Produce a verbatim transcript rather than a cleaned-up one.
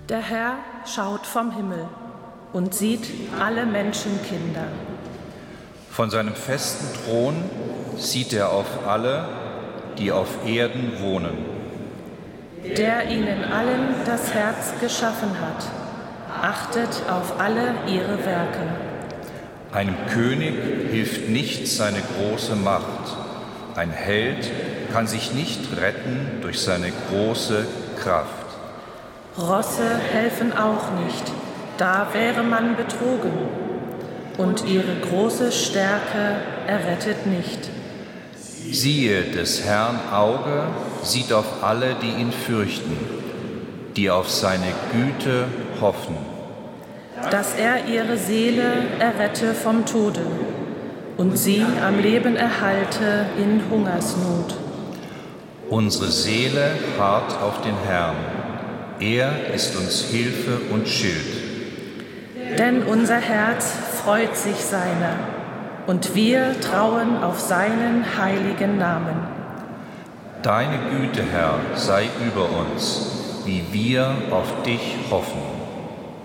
Der Herr schaut vom Himmel und sieht alle Menschenkinder. Von seinem festen Thron sieht er auf alle, die auf Erden wohnen. Der ihnen allen das Herz geschaffen hat, achtet auf alle ihre Werke. Einem König hilft nicht seine große Macht. Ein Held kann sich nicht retten durch seine große Kraft. Rosse helfen auch nicht, da wäre man betrogen. Und ihre große Stärke errettet nicht. Siehe, des Herrn Auge sieht auf alle, die ihn fürchten, die auf seine Güte hoffen. Dass er ihre Seele errette vom Tode und sie am Leben erhalte in Hungersnot. Unsere Seele harrt auf den Herrn. Er ist uns Hilfe und Schild. Denn unser Herz freut sich seiner, und wir trauen auf seinen heiligen Namen. Deine Güte, Herr, sei über uns, wie wir auf dich hoffen.